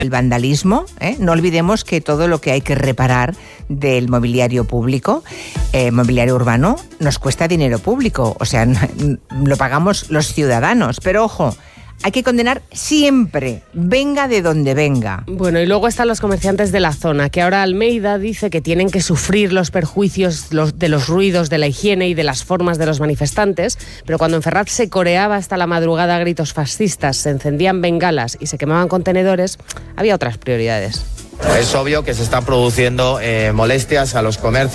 El vandalismo, no olvidemos que todo lo que hay que reparar del mobiliario público, mobiliario urbano, nos cuesta dinero público, o sea, lo pagamos los ciudadanos, pero ojo, hay que condenar siempre, venga de donde venga. Bueno, y luego están los comerciantes de la zona, que ahora Almeida dice que tienen que sufrir los perjuicios de los ruidos, de la higiene y de las formas de los manifestantes, pero cuando en Ferraz se coreaba hasta la madrugada a gritos fascistas, se encendían bengalas y se quemaban contenedores, había otras prioridades. Es obvio que se están produciendo molestias a los comercios.